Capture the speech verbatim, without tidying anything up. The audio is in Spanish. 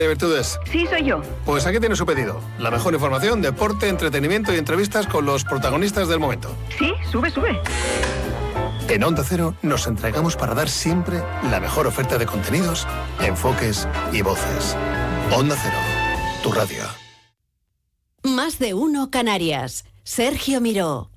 Virtudes. Sí, soy yo. Pues aquí tiene su pedido. La mejor información, deporte, entretenimiento y entrevistas con los protagonistas del momento. Sí, sube, sube. En Onda Cero nos entregamos para dar siempre la mejor oferta de contenidos, enfoques y voces. Onda Cero, tu radio. Más de uno Canarias. Sergio Miró.